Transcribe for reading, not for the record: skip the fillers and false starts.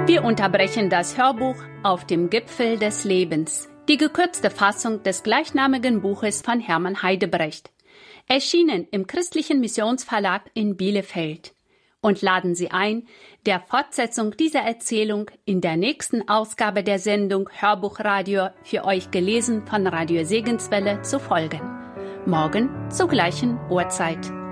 Wir unterbrechen das Hörbuch auf dem Gipfel des Lebens, die gekürzte Fassung des gleichnamigen Buches von Hermann Heidebrecht, erschienen im Christlichen Missionsverlag in Bielefeld, und laden Sie ein, der Fortsetzung dieser Erzählung in der nächsten Ausgabe der Sendung Hörbuchradio für euch gelesen von Radio Segenswelle zu folgen. Morgen zur gleichen Uhrzeit.